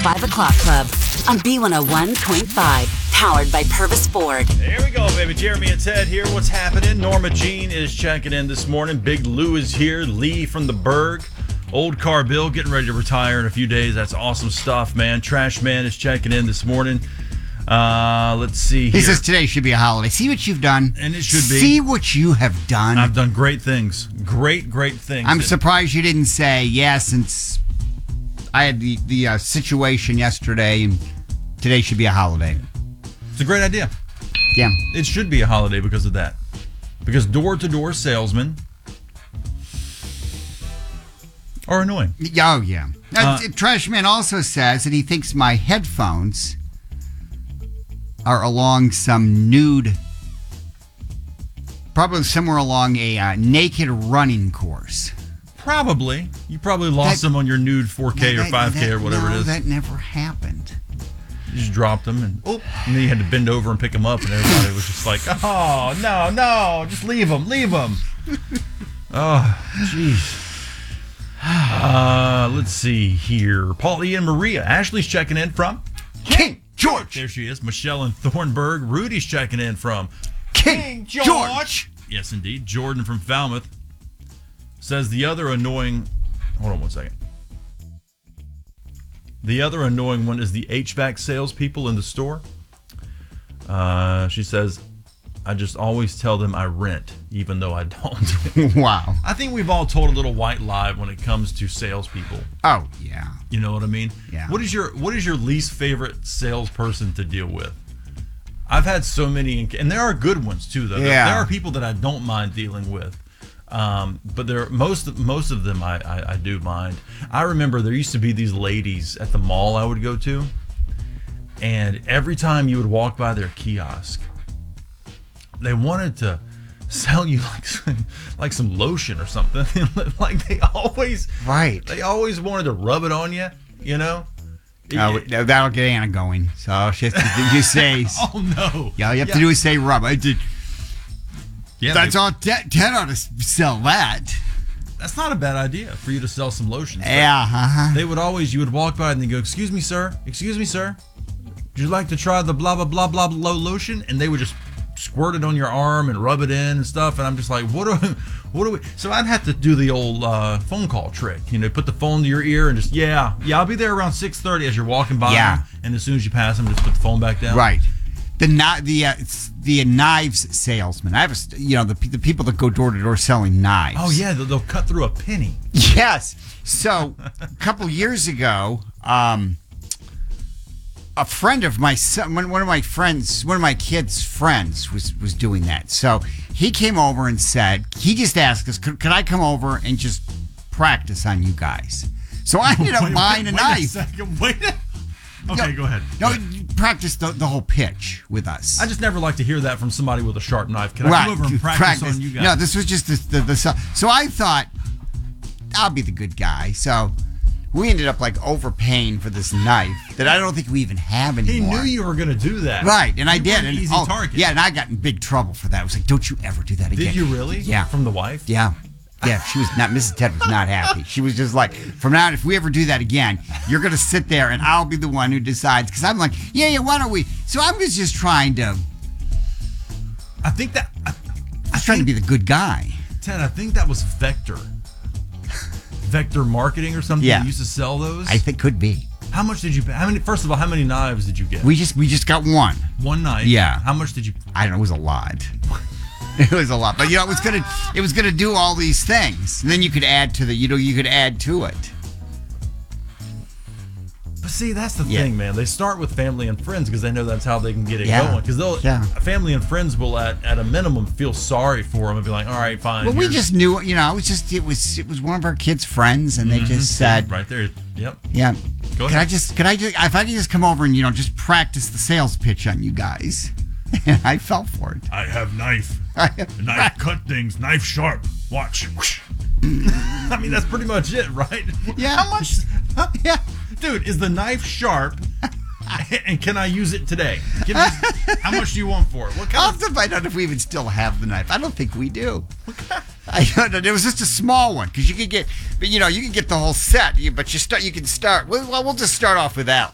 5 o'clock club on B101.5, powered by Purvis Ford. Here we go, baby. Jeremy and Ted here. What's happening? Norma Jean is checking in this morning. Big Lou is here. Lee from the Berg. Old Car Bill getting ready to retire in a few days. That's awesome stuff, man. Trash Man is checking in this morning. Let's see here. He says today should be a holiday. See what you've done. And it should be. See what you have done. I've done great things. Great things. I'm surprised you didn't say, yeah, since I had the situation yesterday, and today should be a holiday. It's a great idea. Yeah. It should be a holiday because of that. Because door-to-door salesmen are annoying. Oh, yeah. Trash Man also says that he thinks my headphones are along some nude, probably somewhere along a naked running course. Probably. You probably lost them on your nude 4K or 5K or whatever it is. That never happened. You just dropped them, and then you had to bend over and pick them up, and everybody was just like, oh, no, just leave them. Oh, jeez. Let's see here. Paul, Ian, Maria. Ashley's checking in from King George. There she is. Michelle and Thornburg. Rudy's checking in from King George. Yes, indeed. Jordan from Falmouth says the other annoying... Hold on one second. The other annoying one is the HVAC salespeople in the store. She says, I just always tell them I rent, even though I don't. Wow. I think we've all told a little white lie when it comes to salespeople. Oh, yeah. You know what I mean? Yeah. What is your least favorite salesperson to deal with? I've had so many, and there are good ones too, though. Yeah. There are people that I don't mind dealing with. But there most of them I do mind. I remember there used to be these ladies at the mall I would go to, and every time you would walk by their kiosk, they wanted to sell you like some lotion or something. Like they always wanted to rub it on you, you know. That'll get Anna going. So she has to, you say, oh no. Yeah, all you have to do is say rub. Yeah, that's all. Ted ought to sell that. That's not a bad idea for you to sell some lotions. Yeah. You would walk by and they go, excuse me, sir. Would you like to try the blah, blah, blah, blah, blah lotion? And they would just squirt it on your arm and rub it in and stuff. And I'm just like, what do we? So I'd have to do the old phone call trick. You know, put the phone to your ear and just, I'll be there around 6:30 as you're walking by. Yeah. Them, and as soon as you pass them, just put the phone back down. Right. The knives salesman. I have the people that go door to door selling knives. Oh yeah, they'll cut through a penny. Yes. So a couple years ago, a friend of my son, one of my kids' friends was doing that. So he came over and said, he just asked us, could I come over and just practice on you guys? So I ended up buying a knife. Okay, go ahead. No, practice the whole pitch with us. I just never like to hear that from somebody with a sharp knife. Can I come over and practice on you guys? No, this was just the so I thought, I'll be the good guy. So we ended up like overpaying for this knife that I don't think we even have anymore. He knew you were going to do that. Right, and I did. An easy target. Yeah, and I got in big trouble for that. I was like, don't you ever do that again. Did you really? Yeah. From the wife? Yeah. Yeah, she was not. Mrs. Ted was not happy. She was just like, from now on, if we ever do that again, you're going to sit there and I'll be the one who decides. Because I'm like, yeah, why don't we? So I was just trying to. I think that. I was trying to be the good guy. Ted, I think that was Vector. Vector Marketing or something. Yeah. That used to sell those. I think could be. How much did you pay? First of all, how many knives did you get? We just got one. One knife. Yeah. How much did you? I don't know. It was a lot. It was a lot, but it was gonna do all these things, and then you could add to it. But see, that's the thing, man. They start with family and friends because they know that's how they can get it going. Because family and friends will at a minimum feel sorry for them and be like, all right, fine. Well, we just knew, it was one of our kids' friends, and they just said right there, yep, yeah. Go ahead. If I could just come over and just practice the sales pitch on you guys. And I fell for it. I have knife. Knife cut things. Knife sharp. Watch. I mean, that's pretty much it, right? Yeah. How much? Yeah. Dude, is the knife sharp? And can I use it today? How much do you want for it? I'll have to find out if we even still have the knife. I don't think we do. I don't know. It was just a small one because you could get, you can get the whole set. But you can start. Well, we'll just start off with that.